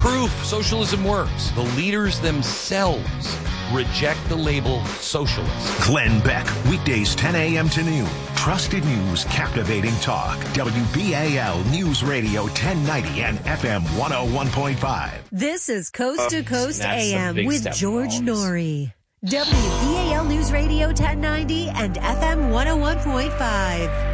proof socialism works. The leaders themselves reject the label socialist. Glenn Beck, weekdays 10 a.m. to noon. Trusted news, captivating talk. WBAL News Radio 1090 and FM 101.5. This is Coast to Coast AM with George Norrie. WBAL News Radio 1090 and FM 101.5.